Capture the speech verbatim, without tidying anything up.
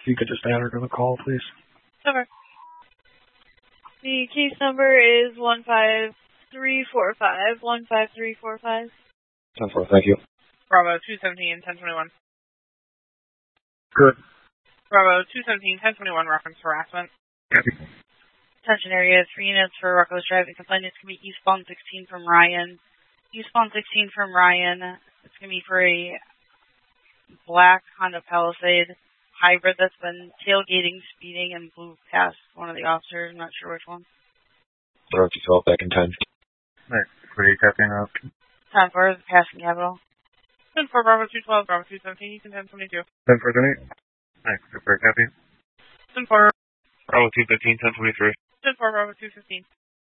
If you could just add her to the call, please. Sure. The case number is one five three four five. one five three four five. ten four, thank you. Bravo two seventeen, ten twenty-one. Good. Bravo two seventeen, ten twenty-one, reference harassment. Copy. Attention area, three units for reckless driving. Complaint is going to be eastbound sixteen from Ryan. Eastbound sixteen from Ryan. It's going to be for a black Honda Palisade hybrid that's been tailgating, speeding, and blew past one of the officers. I'm not sure which one. Throw it to twelve back in ten. Alright, what are you copying up? ten four is the passing capital. ten four, Bravo two twelve, Bravo two seventeen, you can ten twenty-two. ten four twenty-eight. Alright, super copy. ten four, Bravo two fifteen, ten twenty-three. ten four, Bravo two fifteen.